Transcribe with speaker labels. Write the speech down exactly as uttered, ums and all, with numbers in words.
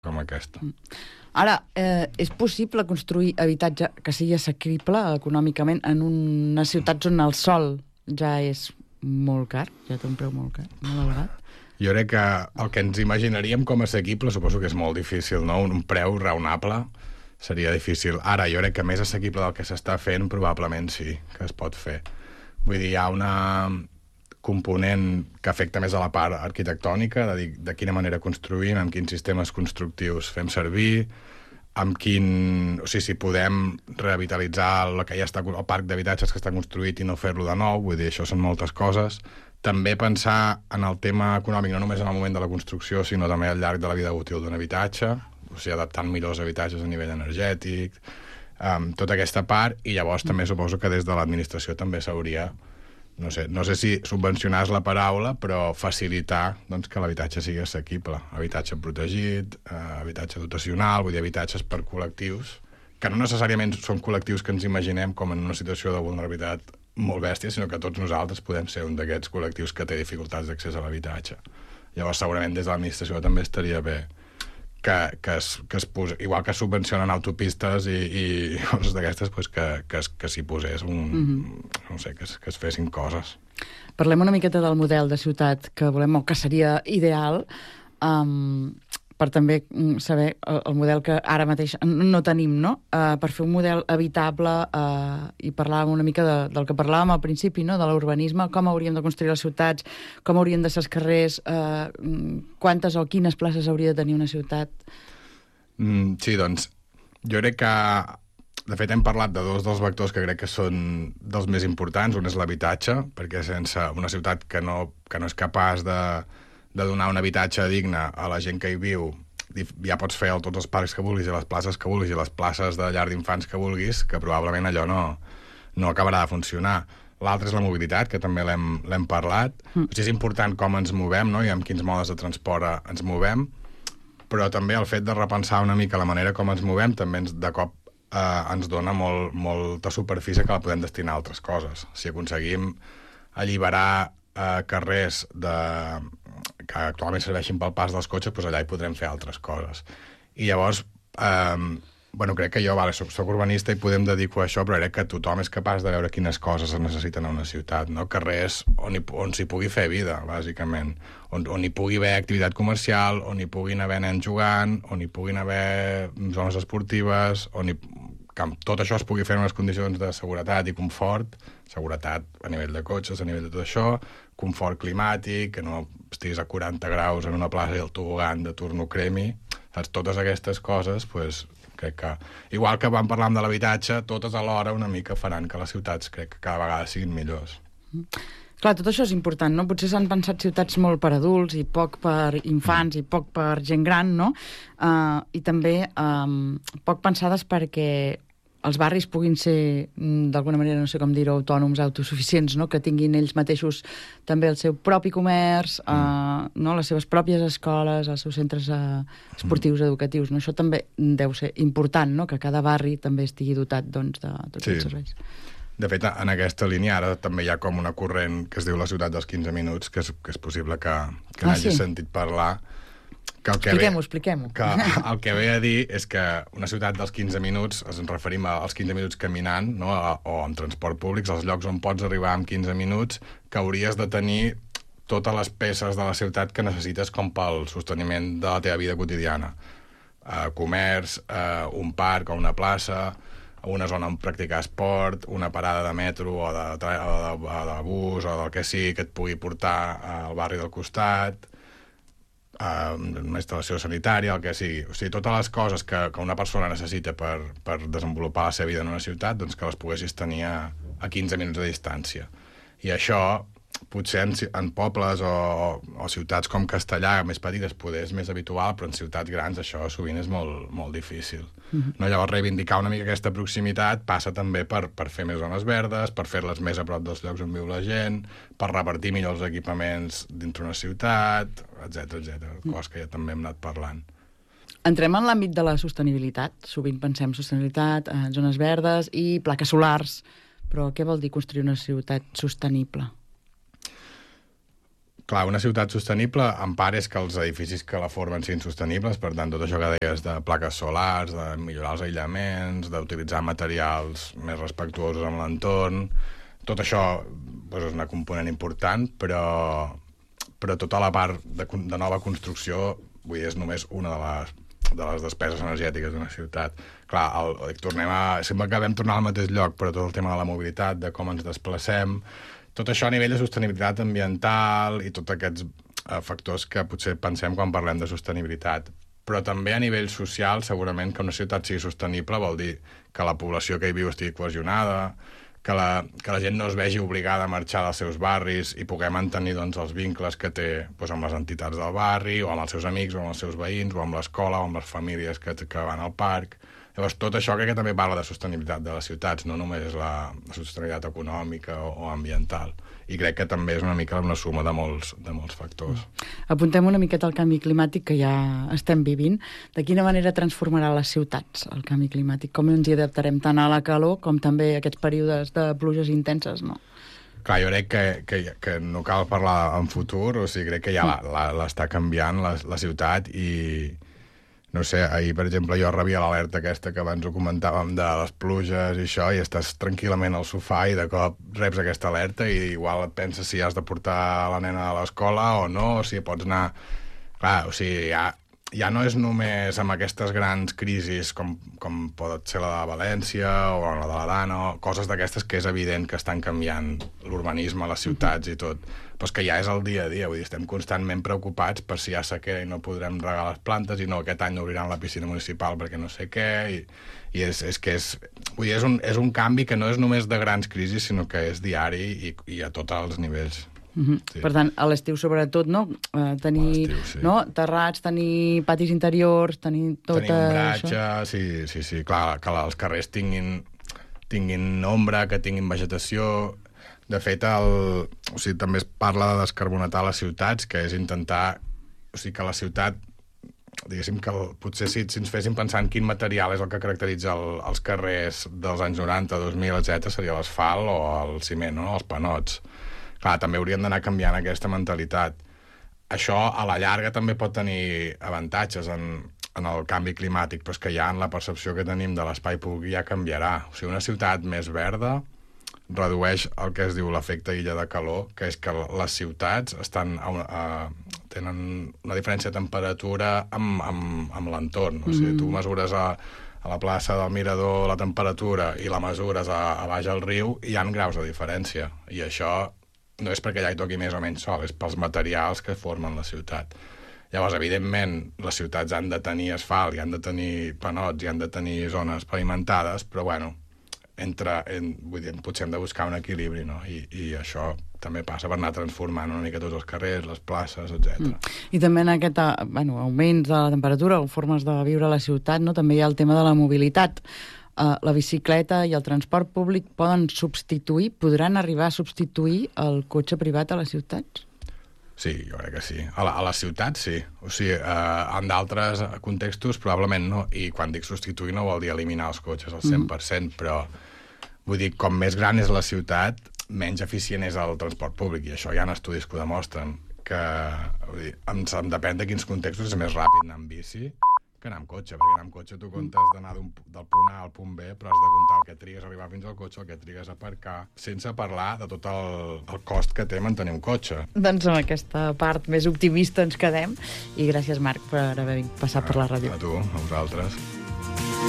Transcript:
Speaker 1: com aquesta.
Speaker 2: Ara, eh, és possible construir habitatge que sigui assequible econòmicament en unes ciutats on el sol ja és molt car, ja té un preu molt car, molt elevat?
Speaker 1: Jo crec que el que ens imaginaríem com a assequible suposo que és molt difícil, no? Un preu raonable seria difícil. Ara, jo crec que més assequible del que s'està fent probablement sí, que es pot fer. Vull dir, hi ha una component que afecta més a la part arquitectònica, de dir de quina manera construïm, amb quins sistemes constructius fem servir, amb quin... O sigui, si podem revitalitzar el, que ja està, el parc d'habitatges que està construït i no fer-lo de nou, vull dir, això són moltes coses. També pensar en el tema econòmic, no només en el moment de la construcció, sinó també al llarg de la vida útil d'un habitatge, o sigui, adaptant millors habitatges a nivell energètic, um, tota aquesta part, i llavors també suposo que des de l'administració també s'hauria... No sé, no sé si subvencionar és la paraula, però facilitar doncs, que l'habitatge sigui assequible. Habitatge protegit, eh, habitatge dotacional, vull dir, habitatges per col·lectius, que no necessàriament són col·lectius que ens imaginem com en una situació de vulnerabilitat molt bèstia, sinó que tots nosaltres podem ser un d'aquests col·lectius que té dificultats d'accés a l'habitatge. Llavors, segurament, des de l'administració també estaria bé que, que, es, que es posi, igual que subvencionen autopistes i, i coses d'aquestes, pues que, que, es, que s'hi posés un... Mm-hmm. No sé, que es, que es fessin coses.
Speaker 2: Parlem una miqueta del model de ciutat que volem o que seria ideal, um, per també saber el, el model que ara mateix no tenim, no? Uh, per fer un model habitable uh, i parlàvem una mica de, del que parlàvem al principi, no? De l'urbanisme, com hauríem de construir les ciutats, com haurien de ser els carrers, uh, quantes o quines places hauria de tenir una ciutat?
Speaker 1: Mm, sí, doncs, jo crec que, de fet, hem parlat de dos dels vectors que crec que són dels més importants. Un és l'habitatge, perquè sense una ciutat que no, que no és capaç de de donar un habitatge digne a la gent que hi viu, ja pots fer tots els parcs que vulguis i les places que vulguis i les places de llar d'infants que vulguis, que probablement allò no, no acabarà de funcionar. L'altre és la mobilitat, que també l'hem parlat. Mm. O sigui, és important com ens movem, no? I amb quins modes de transport ens movem, però també el fet de repensar una mica la manera com ens movem també ens, de cop eh, ens dona molt, molta superfície que la podem destinar a altres coses. Si aconseguim alliberar eh, carrers de... que actualment serveixin pel pas dels cotxes, doncs allà hi podrem fer altres coses. I llavors, eh, bueno, crec que jo, vale, soc, soc urbanista i podem dedicar a això, però crec que tothom és capaç de veure quines coses es necessiten a una ciutat, no? Carrers on, hi, on s'hi pugui fer vida, bàsicament, on, on hi pugui haver activitat comercial, on hi puguin haver nens jugant, on hi puguin haver zones esportives, on hi, que tot això es pugui fer en unes condicions de seguretat i confort, seguretat a nivell de cotxes, a nivell de tot això, confort climàtic, que no estiguis a quaranta graus en una plaça i el tobogan de turno cremi, saps? Totes aquestes coses, pues, crec que, igual que vam parlar de l'habitatge, totes alhora una mica faran que les ciutats crec que cada vegada siguin millors.
Speaker 2: Mm. Clar, tot això és important, no? Potser s'han pensat ciutats molt per adults i poc per infants mm. i poc per gent gran, no? Uh, I també um, poc pensades perquè els barris puguin ser, d'alguna manera, no sé com dir-ho, autònoms, autosuficients, no? Que tinguin ells mateixos també el seu propi comerç, mm. uh, no? Les seves pròpies escoles, els seus centres uh, esportius, mm. educatius. No? Això també deu ser important, no? Que cada barri també estigui dotat, doncs, de tots
Speaker 1: sí.
Speaker 2: els serveis.
Speaker 1: De fet, en aquesta línia ara també hi ha com una corrent que es diu la ciutat dels quinze minuts, que és, que és possible que, que
Speaker 2: ah,
Speaker 1: n'hagis
Speaker 2: sí?
Speaker 1: sentit parlar.
Speaker 2: Expliquem-ho, expliquem-ho.
Speaker 1: Que el que ve a dir és que una ciutat dels quinze minuts, ens referim als quinze minuts caminant, no? O amb transport públic, els llocs on pots arribar en quinze minuts, que hauries de tenir totes les peces de la ciutat que necessites com pel sosteniment de la teva vida quotidiana. Uh, comerç, uh, un parc o una plaça, una zona on practicar esport, una parada de metro o de, o de, o de bus o del que sigui que et pugui portar al barri del costat, Uh, una instal·lació sanitària, el que sigui. O sigui, totes les coses que, que una persona necessita per, per desenvolupar la seva vida en una ciutat, doncs que les poguessis tenir a, a quinze minuts de distància. I això, potser en, en pobles o, o ciutats com Castellà, més petites, poder és més habitual, però en ciutats grans això sovint és molt, molt difícil. Mm-hmm. No? Llavors, reivindicar una mica aquesta proximitat passa també per, per fer més zones verdes, per fer-les més a prop dels llocs on viu la gent, per repartir millor els equipaments dintre una ciutat, etcètera, etcètera, coses que ja també hem anat parlant.
Speaker 2: Entrem en l'àmbit de la sostenibilitat. Sovint pensem sostenibilitat, en zones verdes i plaques solars, però què vol dir construir una ciutat sostenible?
Speaker 1: Clar, una ciutat sostenible, en part, és que els edificis que la formen siguin sostenibles, per tant, tot això que deies de plaques solars, de millorar els aïllaments, d'utilitzar materials més respectuosos amb l'entorn, tot això doncs, és una component important, però, però tota la part de, de nova construcció, vull dir, és només una de les, de les despeses energètiques d'una ciutat. Clar, el, tornem a, sembla que vam tornar al mateix lloc, però tot el tema de la mobilitat, de com ens desplacem, tot això a nivell de sostenibilitat ambiental i tots aquests eh, factors que potser pensem quan parlem de sostenibilitat. Però també a nivell social, segurament que una ciutat sigui sostenible vol dir que la població que hi viu estigui cohesionada, que la, que la gent no es vegi obligada a marxar dels seus barris i poder mantenir doncs, els vincles que té doncs, amb les entitats del barri, o amb els seus amics, o amb els seus veïns, o amb l'escola, o amb les famílies que, que van al parc. Llavors, tot això crec que també parla de sostenibilitat de les ciutats, no només la, la sostenibilitat econòmica o, o ambiental. I crec que també és una mica una suma de molts, de molts factors.
Speaker 2: Apuntem una miqueta al canvi climàtic que ja estem vivint. De quina manera transformarà les ciutats el canvi climàtic? Com ens hi adaptarem tant a la calor com també a aquests períodes de pluges intenses, no?
Speaker 1: Clar, jo crec que, que, que no cal parlar en futur, o sigui, crec que ja l'està canviant la, la ciutat i... No sé, ahir, per exemple, jo rebia l'alerta aquesta que abans ho comentàvem de les pluges i això, i estàs tranquil·lament al sofà i de cop reps aquesta alerta i igual et penses si has de portar la nena a l'escola o no, o si pots anar... Clar, o sigui, ja, ja no és només amb aquestes grans crisis com, com pot ser la de València o la de la Dana, coses d'aquestes que és evident que estan canviant l'urbanisme, les ciutats i tot, però és que ja és el dia a dia, vull dir, estem constantment preocupats per si hi ha sequera i no podrem regar les plantes i no, aquest any no obriran la piscina municipal perquè no sé què, i, i és, és que és, vull dir, és, un, és un canvi que no és només de grans crisis, sinó que és diari i, i a tots els nivells.
Speaker 2: Mm-hmm. Sí. Per tant, a l'estiu sobretot, no? Uh, tenir sí. no? terrats, tenir patis interiors, tenir tot
Speaker 1: tenir ombratge,
Speaker 2: això.
Speaker 1: Sí, sí, sí, clar, que els carrers tinguin, tinguin ombra, que tinguin vegetació. De fet, el, o sigui, també es parla de descarbonatar les ciutats, que és intentar, o sigui, que la ciutat, diguéssim que el, potser si, si ens féssim pensar en quin material és el que caracteritza el, els carrers dels anys noranta, dos mil, etcètera, seria l'asfalt o el ciment, no? Els panots. Clar, també hauríem d'anar canviant aquesta mentalitat. Això, a la llarga, també pot tenir avantatges en, en el canvi climàtic, però és que ja en la percepció que tenim de l'espai públic ja canviarà. O sigui, una ciutat més verda redueix el que es diu l'efecte illa de calor, que és que les ciutats estan a una, a, tenen una diferència de temperatura amb, amb, amb l'entorn. O sigui, tu mesures a, a la plaça del Mirador la temperatura i la mesures a, a baix al riu i hi ha graus de diferència. I això no és perquè ja hi toqui més o menys sol, és pels materials que formen la ciutat. Llavors, evidentment, les ciutats han de tenir asfalt, i han de tenir panots, i han de tenir zones pavimentades, però, bueno, entre, en, vull dir, potser hem de buscar un equilibri, no? I, i això també passa per anar transformant una mica tots els carrers, les places, etcètera. Mm.
Speaker 2: I també en aquest bueno, augments de la temperatura o formes de viure a la ciutat, no? També hi ha el tema de la mobilitat. Uh, la bicicleta i el transport públic poden substituir, podran arribar a substituir el cotxe privat a les ciutats?
Speaker 1: Sí, jo crec que sí. A la, a la ciutat, sí. O sigui, eh, en d'altres contextos probablement no. I quan dic substituir no vol dir eliminar els cotxes al cent per cent, mm. però vull dir, com més gran és la ciutat, menys eficient és el transport públic, i això hi ha estudis que ho demostren, que vull dir, em, em depèn de quins contextos és més ràpid anar amb bici que anar amb cotxe, perquè anar amb cotxe tu comptes d'anar del punt A al punt B, però has de comptar el que trigues a arribar fins al cotxe, el que trigues a aparcar, sense parlar de tot el, el cost que té mantenir un cotxe.
Speaker 2: Doncs amb aquesta part més optimista ens quedem, i gràcies, Marc, per haver passat ah, per la ràdio.
Speaker 1: A tu, a vosaltres.